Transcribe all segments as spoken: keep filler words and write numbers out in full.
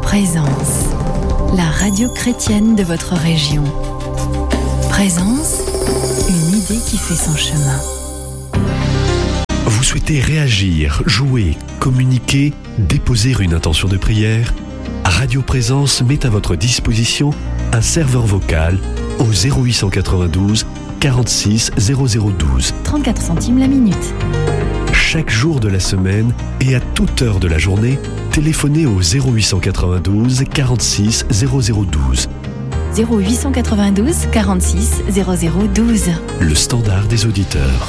Présence, la radio chrétienne de votre région. Présence, une idée qui fait son chemin. Vous souhaitez réagir, jouer, communiquer, déposer une intention de prière ? Radio Présence met à votre disposition un serveur vocal au zéro huit cent quatre-vingt-douze quarante-six zéro zéro douze. trente-quatre centimes la minute. Chaque jour de la semaine et à toute heure de la journée, téléphonez au zéro huit cent quatre-vingt-douze quarante-six zéro zéro douze. zéro huit cent quatre-vingt-douze quarante-six zéro zéro douze. Le standard des auditeurs.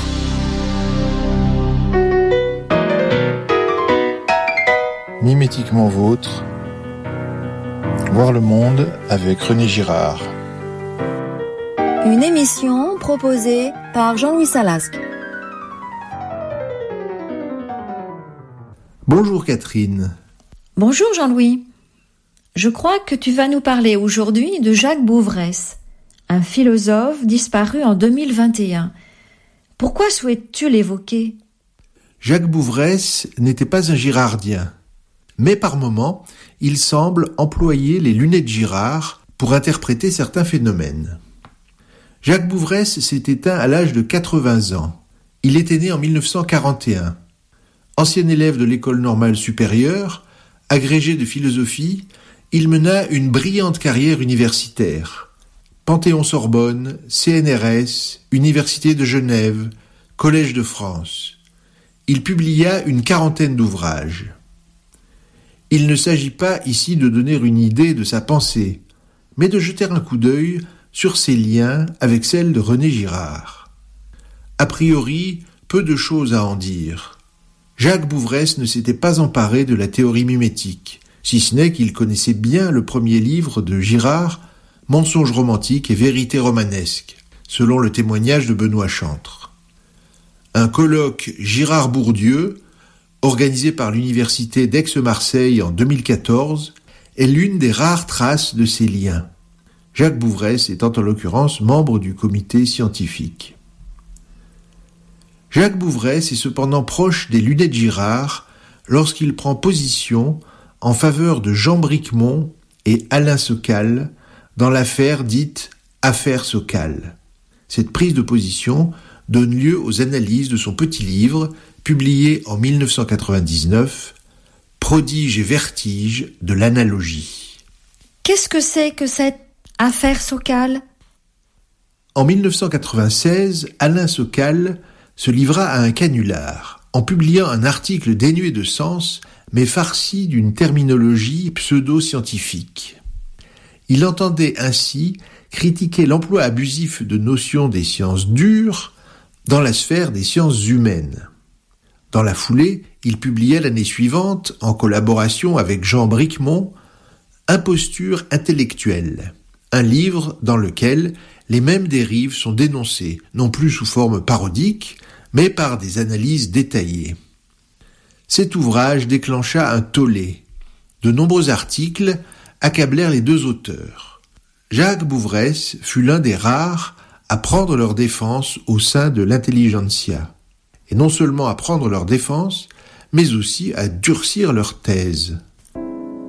Mimétiquement vôtre, voir le monde avec René Girard. Une émission proposée par Jean-Louis Salasque. Bonjour Catherine. Bonjour Jean-Louis. Je crois que tu vas nous parler aujourd'hui de Jacques Bouvresse, un philosophe disparu en deux mille vingt et un. Pourquoi souhaites-tu l'évoquer ? Jacques Bouvresse n'était pas un girardien, mais par moments, il semble employer les lunettes Girard pour interpréter certains phénomènes. Jacques Bouvresse s'est éteint à l'âge de quatre-vingts ans. Il était né en mille neuf cent quarante et un. Ancien élève de l'École normale supérieure, agrégé de philosophie, il mena une brillante carrière universitaire. Panthéon-Sorbonne, C N R S, Université de Genève, Collège de France. Il publia une quarantaine d'ouvrages. Il ne s'agit pas ici de donner une idée de sa pensée, mais de jeter un coup d'œil sur ses liens avec celle de René Girard. A priori, peu de choses à en dire. Jacques Bouvresse ne s'était pas emparé de la théorie mimétique, si ce n'est qu'il connaissait bien le premier livre de Girard, Mensonges romantiques et vérités romanesques, selon le témoignage de Benoît Chantre. Un colloque Girard-Bourdieu, organisé par l'Université d'Aix-Marseille en deux mille quatorze, est l'une des rares traces de ces liens. Jacques Bouvresse étant en l'occurrence membre du comité scientifique. Jacques Bouvresse est cependant proche des lunettes Girard lorsqu'il prend position en faveur de Jean Bricmont et Alain Sokal dans l'affaire dite « Affaire Sokal ». Cette prise de position donne lieu aux analyses de son petit livre, publié en mille neuf cent quatre-vingt-dix-neuf, « Prodige et vertige de l'analogie ». Qu'est-ce que c'est que cette affaire Sokal ? En mille neuf cent quatre-vingt-seize, Alain Sokal se livra à un canular en publiant un article dénué de sens mais farci d'une terminologie pseudo-scientifique. Il entendait ainsi critiquer l'emploi abusif de notions des sciences dures dans la sphère des sciences humaines. Dans la foulée, il publia l'année suivante, en collaboration avec Jean Bricmont, Imposture intellectuelle, un livre dans lequel les mêmes dérives sont dénoncées, non plus sous forme parodique, mais par des analyses détaillées. Cet ouvrage déclencha un tollé. De nombreux articles accablèrent les deux auteurs. Jacques Bouvresse fut l'un des rares à prendre leur défense au sein de l'intelligentsia, et non seulement à prendre leur défense, mais aussi à durcir leur thèse.